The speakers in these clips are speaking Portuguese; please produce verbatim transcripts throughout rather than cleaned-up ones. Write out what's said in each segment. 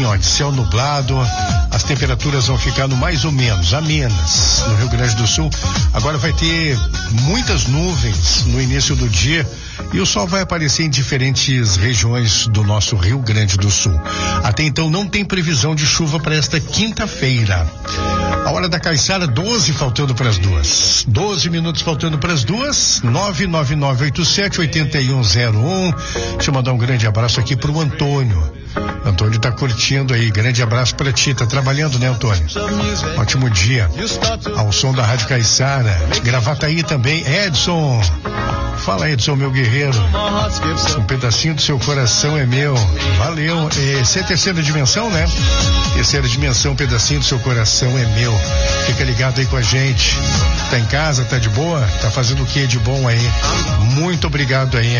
assim, ó, de céu nublado, as temperaturas vão ficar no mais ou menos, amenas no Rio Grande do Sul. Agora vai ter muitas nuvens no início do dia e o sol vai aparecer em diferentes regiões do nosso Rio Grande do Sul. Até então não tem previsão de chuva para esta quinta-feira. A hora da Caiçara, doze faltando para as duas. doze minutos faltando para as duas. nove nove nove oito sete oito um zero um. Deixa eu mandar um grande abraço aqui pro Antônio. Antônio tá curtindo aí, grande abraço pra ti, tá trabalhando, né, Antônio? Ótimo dia. Ao som da Rádio Caiçara. Gravataí também, Edson. Fala, Edson, meu guerreiro. Um pedacinho do seu coração é meu. Valeu. Essa é a terceira dimensão, né? Terceira dimensão, um pedacinho do seu coração é meu. Fica ligado aí com a gente. Tá em casa, tá de boa? Tá fazendo o que de bom aí? Muito obrigado aí.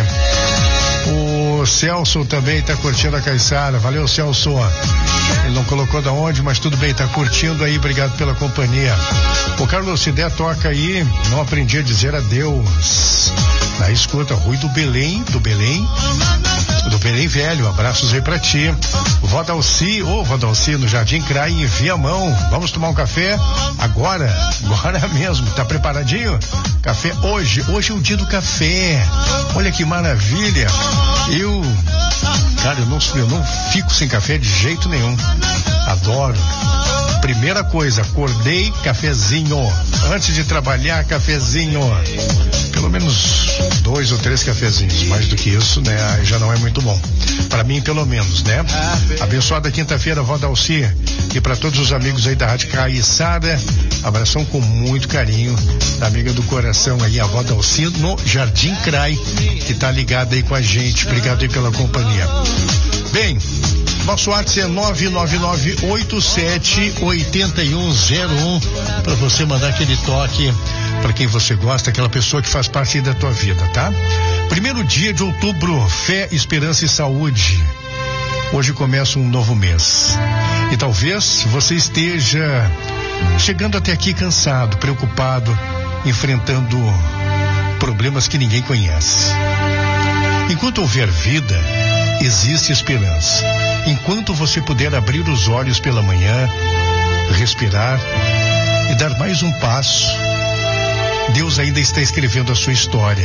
O Celso também tá curtindo a Caiçara. Valeu, Celso. Ele não colocou da onde, mas tudo bem, tá curtindo aí. Obrigado pela companhia. O Carlos, se der, toca aí. Não aprendi a dizer adeus. Na escuta, Rui do Belém, do Belém, do Belém Velho. Abraços aí pra ti. Vodalci, ô oh, Vodalci, no Jardim Crai, em Viamão. Vamos tomar um café? Agora, agora mesmo. Tá preparadinho? Café hoje, hoje é o dia do café. Olha que maravilha. Eu, cara, eu não, eu não fico sem café de jeito nenhum. Adoro. Primeira coisa, acordei, cafezinho. Antes de trabalhar, cafezinho. Pelo menos dois ou três cafezinhos. Mais do que isso, né? Já não é muito bom. Para mim, pelo menos, né? Abençoada quinta-feira, Vodalci. E para todos os amigos aí da Rádio Caiçara, abração com muito carinho da amiga do coração aí, a Vodalci, no Jardim Crai, que tá ligada aí com a gente. Obrigado aí pela companhia. Bem, nosso WhatsApp é nove nove nove oito sete oito um zero um para você mandar aquele toque para quem você gosta, aquela pessoa que faz parte da tua vida, tá? Primeiro dia de outubro, fé, esperança e saúde. Hoje começa um novo mês. E talvez você esteja chegando até aqui cansado, preocupado, enfrentando problemas que ninguém conhece. Enquanto houver vida, existe esperança. Enquanto você puder abrir os olhos pela manhã, respirar e dar mais um passo, Deus ainda está escrevendo a sua história.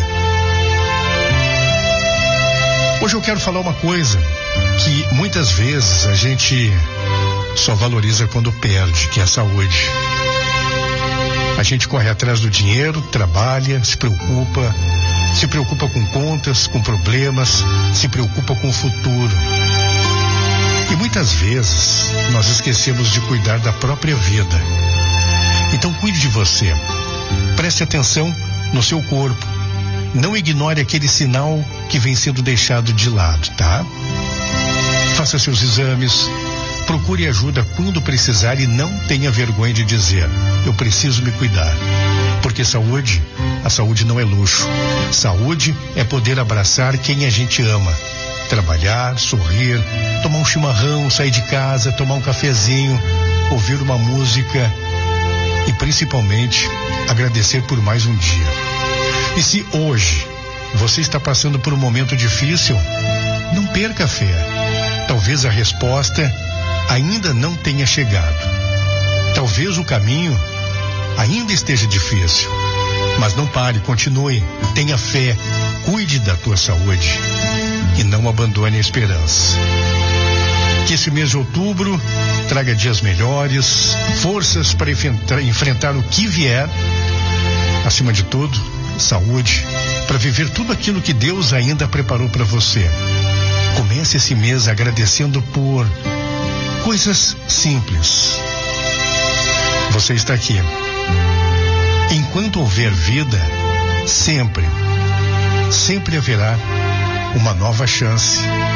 Hoje eu quero falar uma coisa que muitas vezes a gente só valoriza quando perde, que é a saúde. A gente corre atrás do dinheiro, trabalha, se preocupa, se preocupa com contas, com problemas, se preocupa com o futuro. E muitas vezes nós esquecemos de cuidar da própria vida. Então cuide de você. Preste atenção no seu corpo. Não ignore aquele sinal que vem sendo deixado de lado, tá? Faça seus exames. Procure ajuda quando precisar e não tenha vergonha de dizer: eu preciso me cuidar. Porque saúde, a saúde não é luxo. Saúde é poder abraçar quem a gente ama. Trabalhar, sorrir, tomar um chimarrão, sair de casa, tomar um cafezinho, ouvir uma música e principalmente agradecer por mais um dia. E se hoje você está passando por um momento difícil, não perca a fé. Talvez a resposta ainda não tenha chegado. Talvez o caminho ainda esteja difícil. Mas não pare, continue, tenha fé, cuide da tua saúde e não abandone a esperança. Que esse mês de outubro traga dias melhores, forças para enfrentar, enfrentar o que vier. Acima de tudo, saúde para viver tudo aquilo que Deus ainda preparou para você. Comece esse mês agradecendo por coisas simples. Você está aqui. Enquanto houver vida, sempre, sempre haverá uma nova chance